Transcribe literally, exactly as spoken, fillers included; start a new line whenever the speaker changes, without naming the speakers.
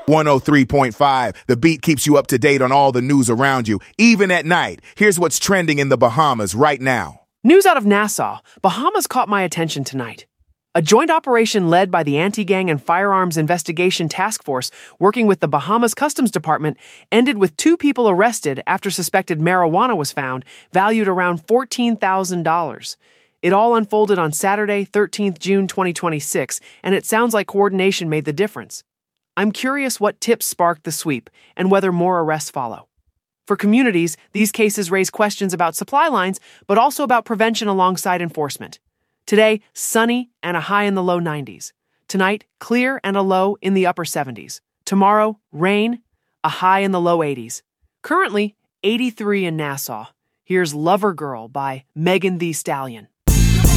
one oh three point five. The Beat keeps you up to date on all the news around you, even at night. Here's what's trending in the Bahamas right now.
News out of Nassau. Bahamas caught my attention tonight. A joint operation led by the Anti-Gang and Firearms Investigation Task Force working with the Bahamas Customs Department ended with two people arrested after suspected marijuana was found, valued around fourteen thousand dollars. It all unfolded on Saturday, thirteenth of June twenty twenty-six, and it sounds like coordination made the difference. I'm curious what tips sparked the sweep and whether more arrests follow. For communities, these cases raise questions about supply lines, but also about prevention alongside enforcement. Today, sunny and a high in the low nineties. Tonight, clear and a low in the upper seventies. Tomorrow, rain, a high in the low eighties. Currently, eighty-three in Nassau. Here's Lover Girl by Megan Thee Stallion.